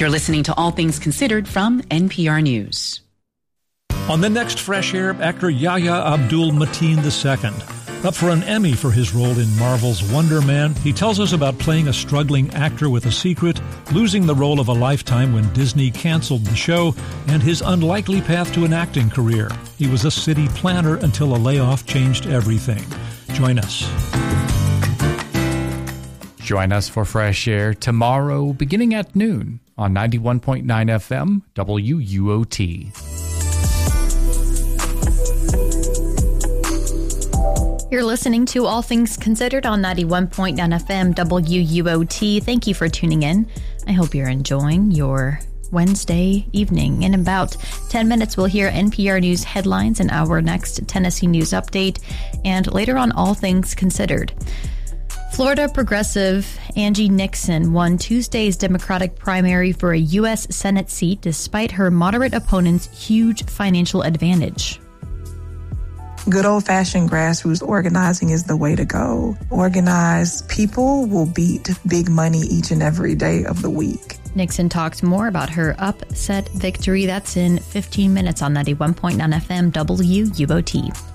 You're listening to All Things Considered from NPR News. On the next Fresh Air, actor Yahya Abdul-Mateen II. Up for an Emmy for his role in Marvel's Wonder Man, he tells us about playing a struggling actor with a secret, losing the role of a lifetime when Disney canceled the show, and his unlikely path to an acting career. He was a city planner until a layoff changed everything. Join us. Join us for Fresh Air tomorrow beginning at noon on 91.9 FM WUOT. You're listening to All Things Considered on 91.9 FM WUOT. Thank you for tuning in. I hope you're enjoying your Wednesday evening. In about 10 minutes, we'll hear NPR News headlines in our next Tennessee News Update, and later on All Things Considered. Florida progressive Angie Nixon won Tuesday's Democratic primary for a U.S. Senate seat despite her moderate opponent's huge financial advantage. Good old-fashioned grassroots organizing is the way to go. Organized people will beat big money each and every day of the week. Nixon talked more about her upset victory. That's in 15 minutes on 91.9 FM WUOT.